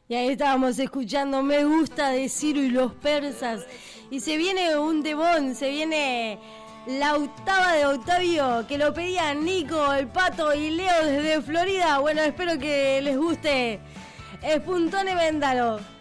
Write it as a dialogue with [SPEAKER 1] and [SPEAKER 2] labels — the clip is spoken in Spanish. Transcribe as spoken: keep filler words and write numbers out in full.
[SPEAKER 1] Y ahí estábamos escuchando Me Gusta de Ciro y los Persas. Y se viene un temón, se viene la octava de Octavio, que lo pedían Nico, el Pato y Leo desde Florida. Bueno, espero que les guste. Espuntone Véndalo.